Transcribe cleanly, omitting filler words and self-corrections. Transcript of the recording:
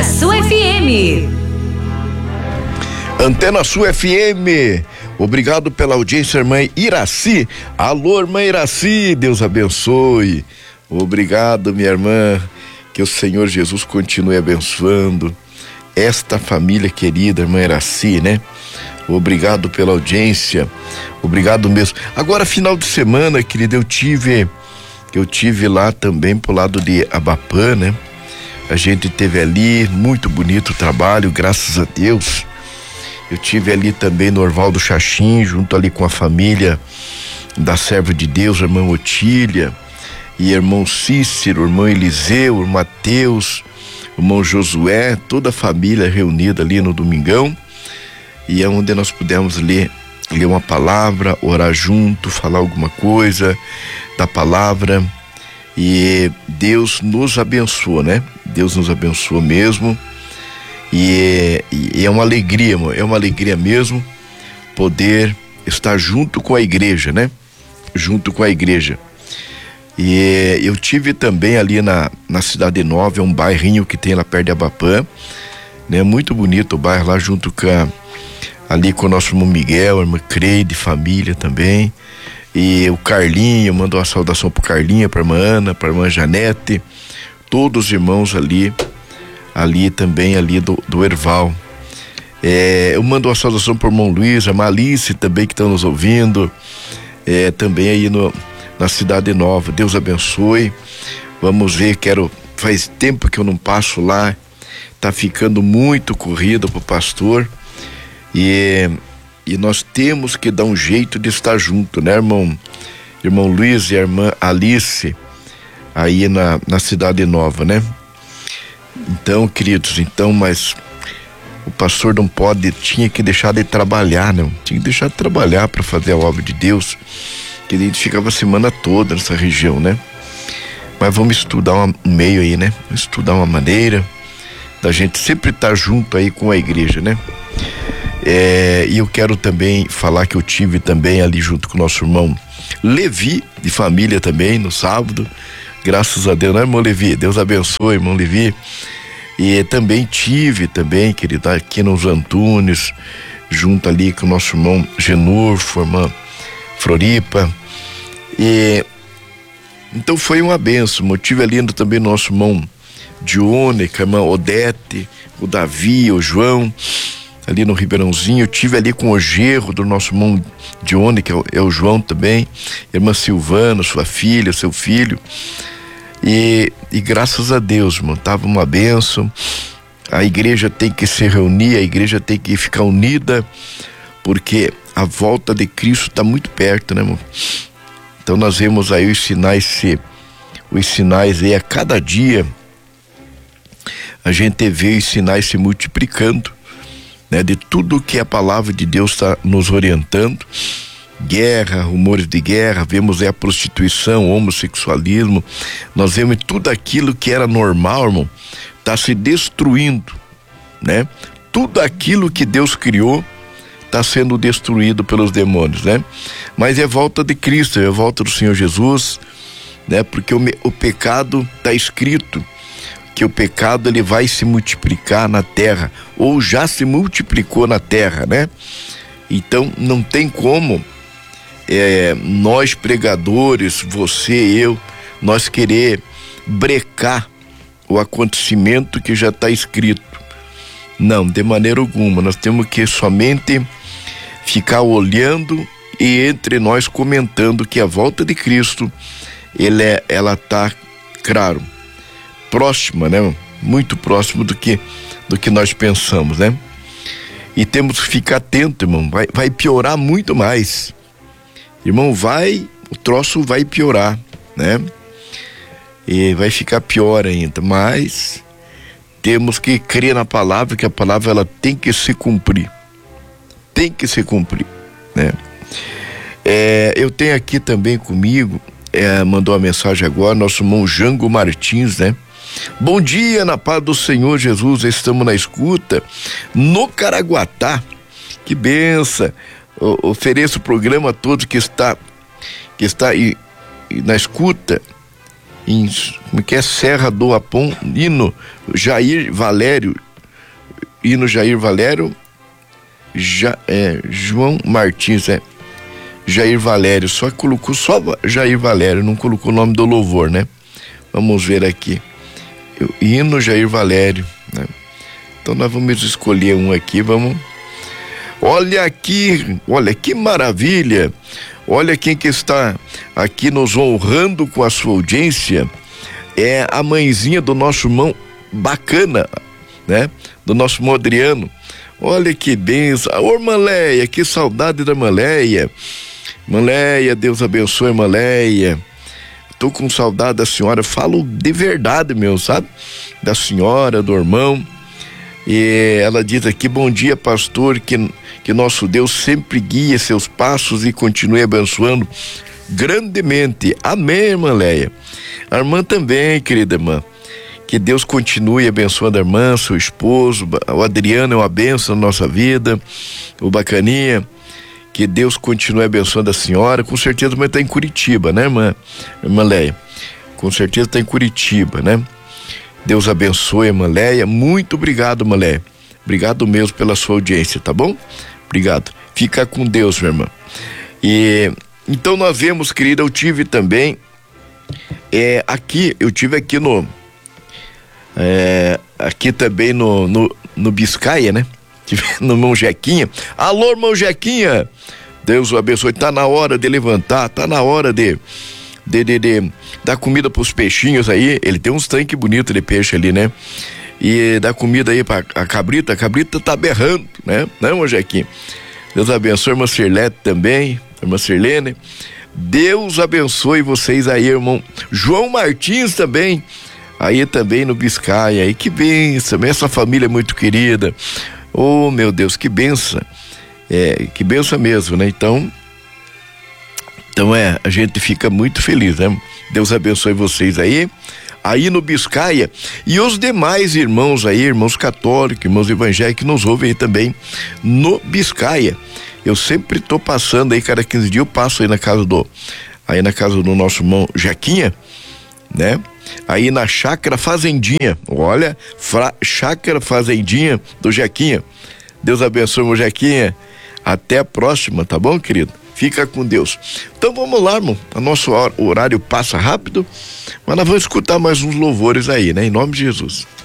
Sul FM. Antena Sul FM. Obrigado pela audiência, irmã Iraci. Alô, irmã Iraci, Deus abençoe. Obrigado, minha irmã. Que o Senhor Jesus continue abençoando esta família querida, irmã Iraci, né? Obrigado pela audiência. Obrigado mesmo. Agora, final de semana, querida, eu tive lá também pro lado de Abapã, né? A gente teve ali, muito bonito o trabalho, graças a Deus. Eu tive ali também no Orvaldo Xaxim, junto ali com a família da serva de Deus, a irmã Otília, e irmão Cícero, irmão Eliseu, irmão Mateus, irmão Josué, toda a família reunida ali no domingão, e é onde nós pudemos ler uma palavra, orar junto, falar alguma coisa da palavra, e Deus nos abençoou, né? Deus nos abençoou mesmo. E é uma alegria, amor, é uma alegria mesmo poder estar junto com a igreja, né? Junto com a igreja. E eu tive também ali na Cidade Nova, é um bairrinho que tem lá perto de Abapã, né? Muito bonito o bairro lá, junto ali com o nosso irmão Miguel, a irmã Creide, família também. E o Carlinho, mandou uma saudação pro Carlinho, pra irmã Ana, pra irmã Janete, todos os irmãos ali também, ali do Erval. Eu mando uma saudação pro irmão Luiz, a Malice também, que estão nos ouvindo, também aí na Cidade Nova. Deus abençoe. Vamos ver, faz tempo que eu não passo lá, tá ficando muito corrida pro pastor, e nós temos que dar um jeito de estar junto, né, irmão Luiz e a irmã Alice, aí na Cidade Nova, né? Então, queridos, mas o pastor não tinha que deixar de trabalhar, não, tinha que deixar de trabalhar para fazer a obra de Deus, que a gente ficava a semana toda nessa região, né? Mas vamos estudar um meio aí, né? Vamos estudar uma maneira da gente sempre estar junto aí com a igreja, né? E eu quero também falar que eu tive também ali junto com o nosso irmão Levi, de família também, no sábado, graças a Deus, né, irmão Levi? Deus abençoe, irmão Levi. E também tive, querido, aqui nos Antunes, junto ali com o nosso irmão Genurfo, irmã Floripa. Então foi uma bênção. Eu tive ali também nosso irmão Diônica, a irmã Odete, o Davi, o João, ali no Ribeirãozinho. Eu tive ali com o gerro do nosso irmão Diônica, é o João também, irmã Silvana, sua filha, seu filho. E graças a Deus, irmão, tava uma bênção. A igreja tem que se reunir, a igreja tem que ficar unida, porque a volta de Cristo está muito perto, né, irmão? Então nós vemos aí os sinais aí a cada dia, a gente vê os sinais se multiplicando, né? De tudo que a palavra de Deus está nos orientando. Guerra, rumores de guerra, vemos a prostituição, homossexualismo, nós vemos tudo aquilo que era normal, irmão, tá se destruindo, né? Tudo aquilo que Deus criou tá sendo destruído pelos demônios, né? Mas é volta de Cristo, é volta do Senhor Jesus, né? Porque o pecado tá escrito que o pecado ele vai se multiplicar na terra, ou já se multiplicou na terra, né? Então não tem como nós pregadores, você, eu, nós querer brecar o acontecimento que já está escrito. Não, de maneira alguma. Nós temos que somente ficar olhando e entre nós comentando que a volta de Cristo ela tá, claro, próxima, né? Muito próximo do que nós pensamos, né? E temos que ficar atento, irmão. Vai piorar muito mais. Irmão, o troço vai piorar, né? E vai ficar pior ainda, mas temos que crer na palavra, que a palavra ela tem que se cumprir. Tem que se cumprir, né? Eu tenho aqui também comigo, mandou uma mensagem agora, nosso irmão Jango Martins, né? Bom dia, na paz do Senhor Jesus, estamos na escuta no Caraguatá. Que benção! Ofereço o programa a todos que está aí na escuta como que é? Serra do Apom, hino Jair Valério, João Martins, Jair Valério, só colocou só Jair Valério, não colocou o nome do louvor, né? Vamos ver aqui, hino Jair Valério, né? Então nós vamos escolher um aqui, vamos. Olha aqui, olha que maravilha, olha quem que está aqui nos honrando com a sua audiência, é a mãezinha do nosso irmão Bacana, né? Do nosso irmão Adriano. Olha que benção, ô Manleia, que saudade da Manleia. Manleia, Deus abençoe Manleia. Tô com saudade da senhora, falo de verdade, meu, sabe? Da senhora, do irmão. E ela diz aqui: bom dia, pastor, que nosso Deus sempre guie seus passos e continue abençoando grandemente. Amém, irmã Leia. A irmã também, querida irmã. Que Deus continue abençoando a irmã, seu esposo, o Adriano é uma bênção na nossa vida, o Bacaninha. Que Deus continue abençoando a senhora. Com certeza vai estar em Curitiba, né, irmã Leia? Com certeza está em Curitiba, né? Deus abençoe, irmã Leia. Muito obrigado, irmã Leia. Obrigado mesmo pela sua audiência, tá bom? Obrigado. Fica com Deus, minha irmã. E então nós vemos, querida, eu tive também aqui aqui também no Biscaia, né? No irmão Jequinha. Alô, irmão Jequinha, Deus o abençoe. Tá na hora de levantar, tá na hora de dar comida pros peixinhos aí. Ele tem uns tanques bonitos de peixe ali, né? E dar comida aí pra a cabrita tá berrando, né? Não, irmão Jequinha? Deus abençoe, irmã Sirlete também, irmã Sirlene. Deus abençoe vocês aí, irmão João Martins também, aí também no Biscaia. Aí que benção, essa família é muito querida. Oh, meu Deus, que benção. Que benção mesmo, né? Então a gente fica muito feliz, né? Deus abençoe vocês aí no Biscaia, e os demais irmãos aí, irmãos católicos, irmãos evangélicos que nos ouvem aí também no Biscaia. Eu sempre tô passando aí, cada 15 dias eu passo aí na casa do nosso irmão Jequinha, né? Aí na Chácara Fazendinha, olha, Chácara Fazendinha do Jequinha. Deus abençoe, meu Jequinha. Até a próxima, tá bom, querido? Fica com Deus. Então vamos lá, irmão. O nosso horário passa rápido, mas nós vamos escutar mais uns louvores aí, né? Em nome de Jesus.